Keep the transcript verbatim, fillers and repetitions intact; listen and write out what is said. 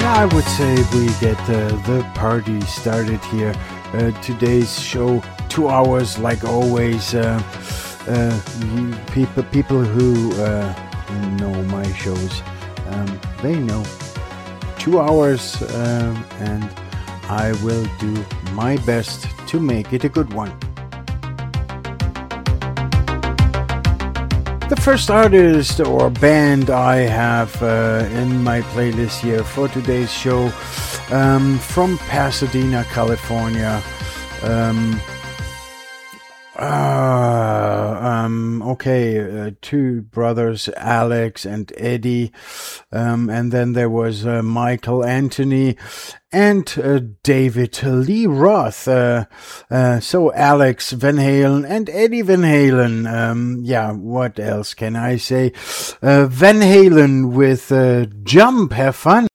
I would say we get uh, the party started here. Uh, today's show, two hours like always. Uh, uh, you people, people who uh, know my shows, um, they know. Two hours, um, and I will do my best to make it a good one. The first artist or band I have uh, in my playlist here for today's show, um, from Pasadena, California. Um, uh, um, okay, uh, two brothers, Alex and Eddie, um, and then there was uh, Michael Anthony and uh, David Lee Roth. Uh, uh, so Alex Van Halen and Eddie Van Halen. Um, yeah, what else can I say? Uh, Van Halen with uh, Jump, have fun.